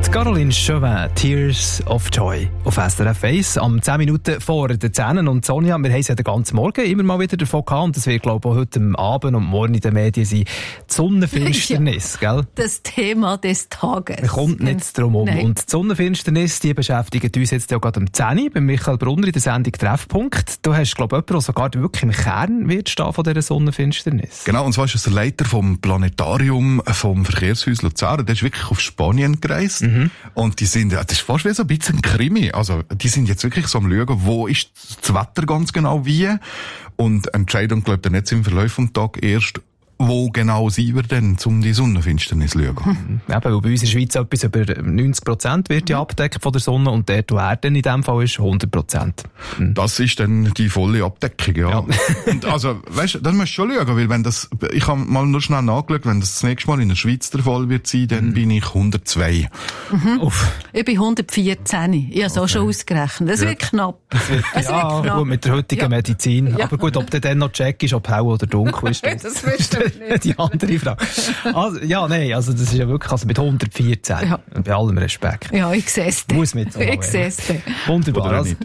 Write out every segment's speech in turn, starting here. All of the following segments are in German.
Caroline Chauvin, Tears of Joy auf SRF 1. Am 10 Minuten vor den 10. Und Sonja, wir haben es ja den ganzen Morgen immer mal wieder davon gehabt. Und das wird, glaube ich, auch heute Abend und morgen in den Medien sein. Die Sonnenfinsternis, ja, gell? Das Thema des Tages. Man kommt nicht drum herum. Nein. Und die Sonnenfinsternis, die beschäftigt uns jetzt ja gerade am 10. bei Michael Brunner in der Sendung Treffpunkt. Du hast, glaube ich, jemanden, der sogar wirklich im Kern wird stehen von dieser Sonnenfinsternis. Genau, und zwar ist es der Leiter vom Planetarium vom Verkehrshaus Luzern. Der ist wirklich auf Spanien gereist. Und die sind, das ist fast wie so ein bisschen ein Krimi. Also, die sind jetzt wirklich so am Schauen, wo ist das Wetter ganz genau wie. Und Entscheidung, glaube ich, dann jetzt im Verlauf des Tages erst, wo genau sind wir denn, um die Sonnenfinsternis zu schauen? Eben, weil bei uns in der Schweiz etwas über 90% wird ja abgedeckt von der Sonne und dort, wo er dann in dem Fall ist, 100%. Das ist dann die volle Abdeckung, ja. Und also, weißt du, das musst du schon schauen, weil wenn das, ich habe mal nur schnell nachgeschaut, wenn das nächste Mal in der Schweiz der Fall wird sein, dann bin ich 102. Ich bin 114. Ich habe es auch schon ausgerechnet. Das wird knapp. Das wird knapp. Gut, mit der heutigen Medizin. Ja. Aber gut, ob der dann noch check ist, ob hell oder dunkel ist. Das wirst du nicht. Die andere Frage. Also, ja, nein, also das ist ja wirklich also mit 114. Ja. Bei allem Respekt. Ja, ich sehe es. Muss mit so Ich sehe es. Wunderbar. Oder Also,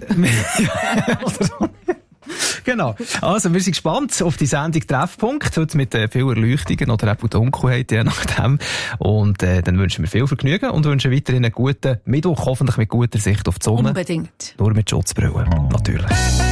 genau. Also, wir sind gespannt auf die Sendung Treffpunkt. Heute mit viel Erleuchtungen oder eben Dunkelheit, je nachdem. Und dann wünschen wir viel Vergnügen und wünschen weiterhin einen guten Mittwoch, hoffentlich mit guter Sicht auf die Sonne. Unbedingt. Nur mit Schutzbrille, natürlich.